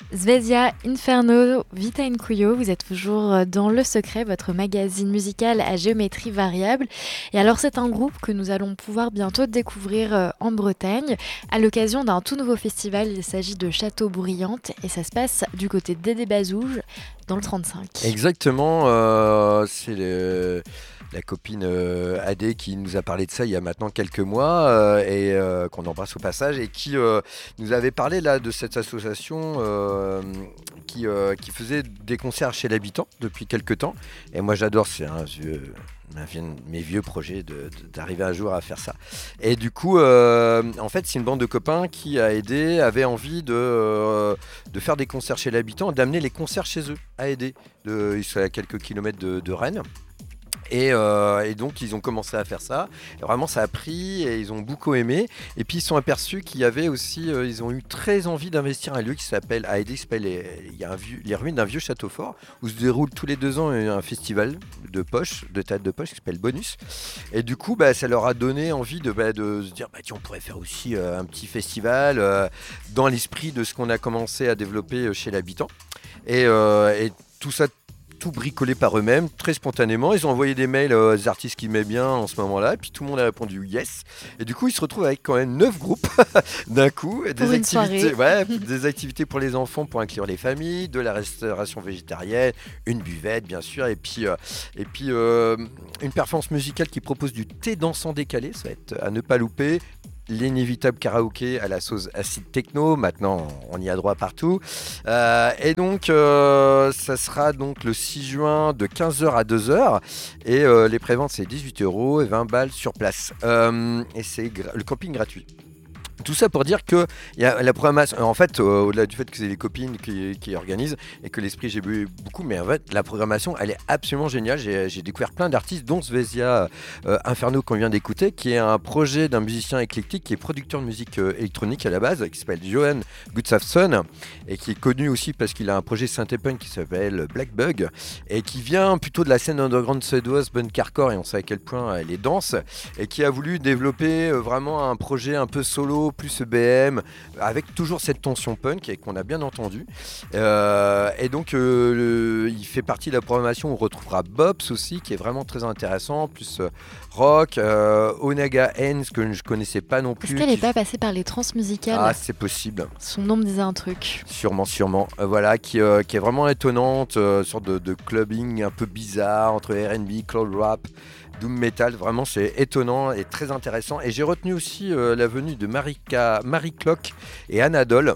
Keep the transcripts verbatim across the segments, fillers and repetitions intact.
Svezia, Inferno, Vita in Cuyo, vous êtes toujours dans Le Secret, votre magazine musical à géométrie variable. Et alors c'est un groupe que nous allons pouvoir bientôt découvrir en Bretagne à l'occasion d'un tout nouveau festival. Il s'agit de Châteaubriante et ça se passe du côté d'Aidé-Bazouges dans le trente-cinq. Exactement, euh, c'est le... la copine euh, Adé qui nous a parlé de ça il y a maintenant quelques mois euh, et euh, qu'on embrasse au passage et qui euh, nous avait parlé là de cette association euh, qui, euh, qui faisait des concerts chez l'habitant depuis quelques temps. Et moi j'adore, c'est un vieux, un vieux, mes vieux projets de, de, d'arriver un jour à faire ça. Et du coup, euh, en fait, c'est une bande de copains qui a aidé, avait envie de, euh, de faire des concerts chez l'habitant, d'amener les concerts chez eux à aider. De, ils sont à quelques kilomètres de, de Rennes. Et, euh, et donc ils ont commencé à faire ça. Et vraiment ça a pris et ils ont beaucoup aimé. Et puis ils se sont aperçus qu'il y avait aussi, euh, ils ont eu très envie d'investir un lieu qui s'appelle à Aidé, qui s'appelle les, il y a un vieux, les ruines d'un vieux château fort où se déroule tous les deux ans un festival de poche, de théâtre de poche qui s'appelle Bonus. Et du coup bah, ça leur a donné envie de, bah, de se dire bah, tiens, on pourrait faire aussi euh, un petit festival euh, dans l'esprit de ce qu'on a commencé à développer chez l'habitant. Et, euh, et tout ça tout bricolé par eux-mêmes, très spontanément. Ils ont envoyé des mails aux artistes qui m'aimaient bien en ce moment-là, et puis tout le monde a répondu yes. Et du coup, ils se retrouvent avec quand même neuf groupes d'un coup, et des activités, ouais, des activités pour les enfants, pour inclure les familles, de la restauration végétarienne, une buvette bien sûr, et puis euh, et puis euh, une performance musicale qui propose du thé dansant décalé, ça va être à ne pas louper. L'inévitable karaoké à la sauce acide techno, maintenant on y a droit partout. Euh, et donc euh, ça sera donc le six juin de quinze heures à deux heures et euh, les préventes c'est dix-huit euros et vingt balles sur place. Euh, et c'est gra- le camping gratuit. Tout ça pour dire que y a la programmation, en fait, euh, au-delà du fait que c'est les copines qui, qui organisent et que l'esprit j'ai bu beaucoup, mais en fait, la programmation, elle est absolument géniale. J'ai, j'ai découvert plein d'artistes, dont Svezia euh, Inferno qu'on vient d'écouter, qui est un projet d'un musicien éclectique qui est producteur de musique euh, électronique à la base, qui s'appelle Johan Gustafsson et qui est connu aussi parce qu'il a un projet synthé-punk qui s'appelle Black Bug et qui vient plutôt de la scène underground suédoise Bunkarcore, et on sait à quel point elle est dense, et qui a voulu développer euh, vraiment un projet un peu solo plus E B M, avec toujours cette tension punk et qu'on a bien entendu. Euh, et donc, euh, le, il fait partie de la programmation. On retrouvera Bobs aussi, qui est vraiment très intéressant, plus euh, rock, euh, Onaga Hens, que je connaissais pas non plus. Est-ce qu'elle n'est qui... pas passée par les transmusicales ? Ah, c'est possible. Son nom me disait un truc. Sûrement, sûrement. Euh, voilà, qui, euh, qui est vraiment étonnante, euh, sorte de, de clubbing un peu bizarre entre R and B, cloud rap, doom metal. Vraiment, c'est étonnant et très intéressant. Et j'ai retenu aussi euh, la venue de Marika, Marie Clock et Anadol.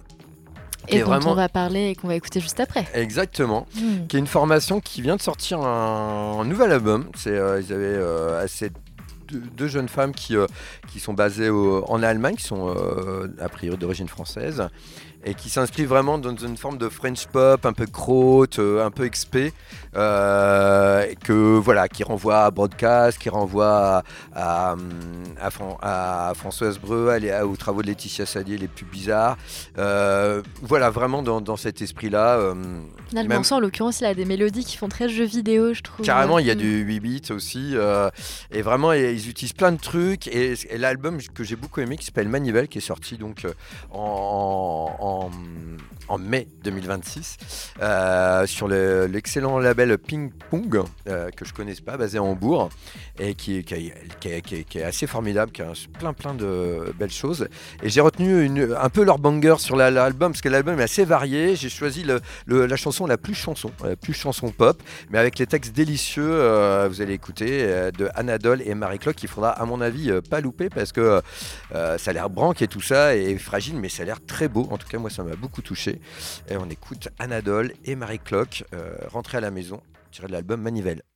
Et dont vraiment... on va parler et qu'on va écouter juste après. Exactement. Mmh. Qui est une formation qui vient de sortir un, un nouvel album. C'est, euh, ils avaient euh, assez deux, deux jeunes femmes qui, euh, qui sont basées au, en Allemagne, qui sont euh, a priori d'origine française, et qui s'inscrivent vraiment dans une forme de French pop, un peu croûte, euh, un peu expé, euh, que voilà, qui renvoie à Broadcast, qui renvoie à, à, à, Fran- à Françoise Breu, à, à, aux travaux de Laetitia Sadier les plus bizarres. Euh, voilà, vraiment dans, dans cet esprit-là. Euh, Là, le même... morceau, en l'occurrence, il a des mélodies qui font très jeux vidéo, je trouve. Carrément, il y a du huit bits aussi. Euh, et vraiment, ils utilisent plein de trucs. Et, et l'album que j'ai beaucoup aimé, qui s'appelle Manivelle, qui est sorti donc en, en, en mai deux mille vingt-six, euh, sur le, l'excellent label Ping Pong, euh, que je ne connaisse pas, basé à Hambourg, et qui, qui, qui, qui, qui est assez formidable, qui a plein plein de belles choses. Et j'ai retenu une, un peu leur banger sur la, l'album, parce que l'album est assez varié. J'ai choisi le, le, la chanson la plus chanson, la plus chanson pop, mais avec les textes délicieux, euh, vous allez écouter, euh, de Anadol et Marie Clock, qu'il faudra à mon avis euh, pas louper, parce que euh, ça a l'air branque et tout ça, et fragile, mais ça a l'air très beau. En tout cas, moi ça m'a beaucoup touché. Et on écoute Anadol et Marie Clock, euh, rentrer à la maison, tiré de l'album Manivelle.